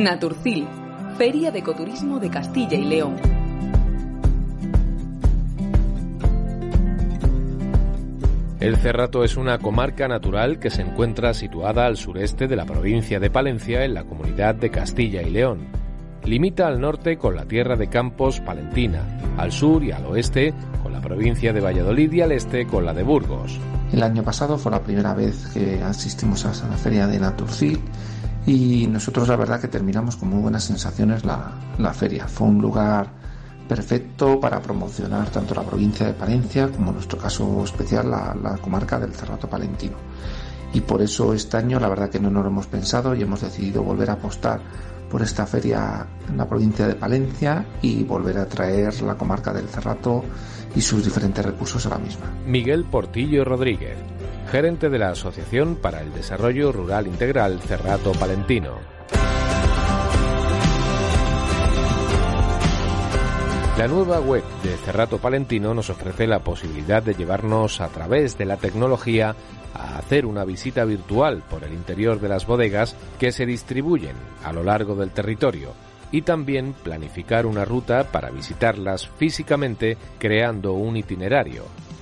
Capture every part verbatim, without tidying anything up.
Naturcil, Feria de Ecoturismo de Castilla y León. El Cerrato es una comarca natural que se encuentra situada al sureste de la provincia de Palencia, en la comunidad de Castilla y León. Limita al norte con la tierra de Campos Palentina, al sur y al oeste con la provincia de Valladolid y al este con la de Burgos. El año pasado fue la primera vez que asistimos a la feria de Naturcil y nosotros la verdad que terminamos con muy buenas sensaciones la, la feria. Fue un lugar perfecto para promocionar tanto la provincia de Palencia como en nuestro caso especial la, la comarca del Cerrato Palentino. Y por eso este año la verdad que no nos lo hemos pensado y hemos decidido volver a apostar por esta feria en la provincia de Palencia y volver a traer la comarca del Cerrato y sus diferentes recursos a la misma. Miguel Portillo Rodríguez, gerente de la Asociación para el Desarrollo Rural Integral Cerrato Palentino. La nueva web de Cerrato Palentino nos ofrece la posibilidad de llevarnos a través de la tecnología a hacer una visita virtual por el interior de las bodegas que se distribuyen a lo largo del territorio y también planificar una ruta para visitarlas físicamente creando un itinerario.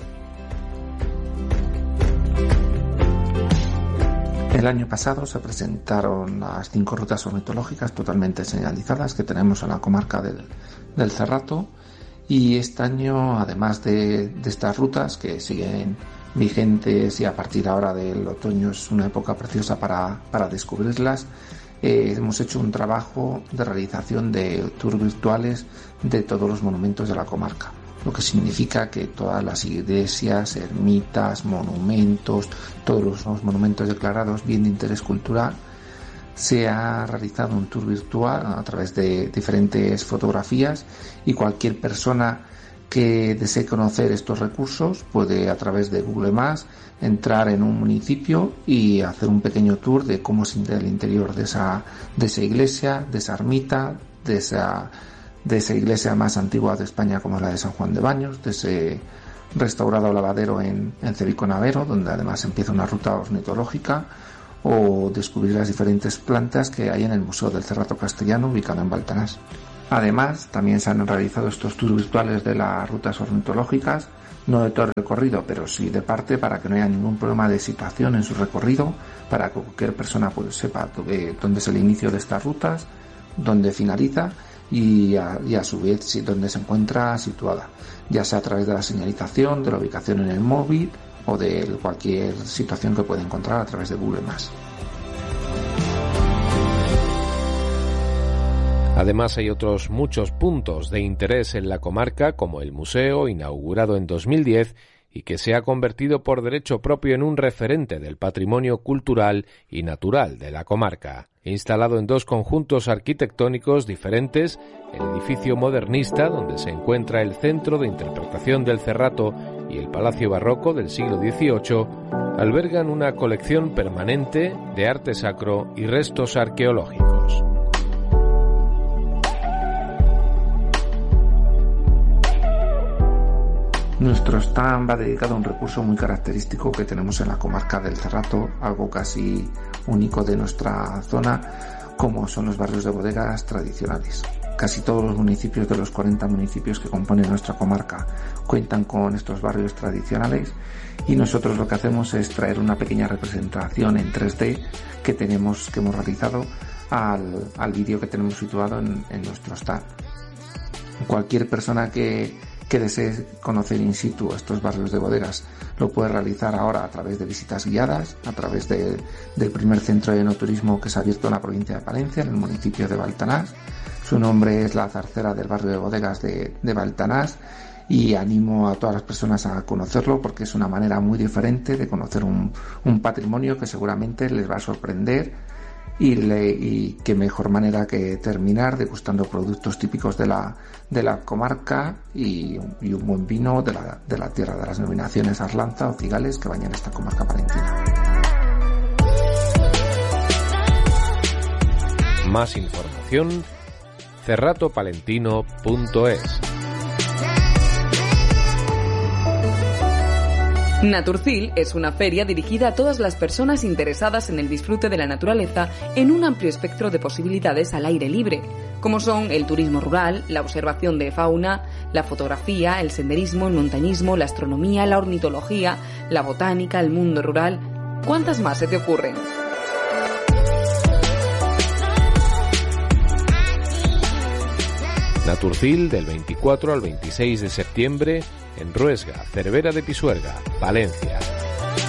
El año pasado se presentaron las cinco rutas ornitológicas totalmente señalizadas que tenemos en la comarca del, del Cerrato y este año, además de, de estas rutas que siguen vigentes y a partir ahora del otoño es una época preciosa para, para descubrirlas, eh, hemos hecho un trabajo de realización de tours virtuales de todos los monumentos de la comarca. Lo que significa que todas las iglesias, ermitas, monumentos, todos los monumentos declarados bien de interés cultural, se ha realizado un tour virtual a través de diferentes fotografías y cualquier persona que desee conocer estos recursos puede a través de Google Maps entrar en un municipio y hacer un pequeño tour de cómo es el interior de esa, de esa iglesia, de esa ermita, de esa de esa iglesia más antigua de España como es la de San Juan de Baños, de ese restaurado lavadero en, en Cevico Navero, donde además empieza una ruta ornitológica, o descubrir las diferentes plantas que hay en el Museo del Cerrato Castellano ubicado en Baltanás. Además, también se han realizado estos tours virtuales de las rutas ornitológicas, no de todo el recorrido, pero sí de parte, para que no haya ningún problema de situación en su recorrido, para que cualquier persona pues sepa dónde es el inicio de estas rutas, dónde finaliza, y a, y a su vez si, donde se encuentra situada, ya sea a través de la señalización, de la ubicación en el móvil o de cualquier situación que pueda encontrar a través de Google Maps. Además hay otros muchos puntos de interés en la comarca, como el museo, inaugurado en dos mil diez y que se ha convertido por derecho propio en un referente del patrimonio cultural y natural de la comarca. Instalado en dos conjuntos arquitectónicos diferentes, el edificio modernista, donde se encuentra el Centro de Interpretación del Cerrato, y el Palacio Barroco del siglo dieciocho, albergan una colección permanente de arte sacro y restos arqueológicos. Nuestro stand va dedicado a un recurso muy característico que tenemos en la comarca del Cerrato, algo casi único de nuestra zona, como son los barrios de bodegas tradicionales. Casi todos los municipios de los cuarenta municipios que componen nuestra comarca cuentan con estos barrios tradicionales y nosotros lo que hacemos es traer una pequeña representación en tres D que tenemos, que hemos realizado al, al vídeo que tenemos situado en, en nuestro stand. Cualquier persona que que desee conocer in situ estos barrios de bodegas lo puede realizar ahora a través de visitas guiadas, a través de, del primer centro de enoturismo que se ha abierto en la provincia de Palencia, en el municipio de Baltanás. Su nombre es la Zarcera del barrio de bodegas de, de Baltanás y animo a todas las personas a conocerlo porque es una manera muy diferente de conocer un, un patrimonio que seguramente les va a sorprender. Y, le, y qué mejor manera que terminar degustando productos típicos de la, de la comarca y, y un buen vino de la, de la tierra de las denominaciones Arlanza o Cigales que bañan esta comarca palentina. Más información, cerrato palentino punto es. Naturcil es una feria dirigida a todas las personas interesadas en el disfrute de la naturaleza en un amplio espectro de posibilidades al aire libre, como son el turismo rural, la observación de fauna, la fotografía, el senderismo, el montañismo, la astronomía, la ornitología, la botánica, el mundo rural. ¿Cuántas más se te ocurren? Naturcil del veinticuatro al veintiséis de septiembre en Ruesga, Cervera de Pisuerga, Valencia.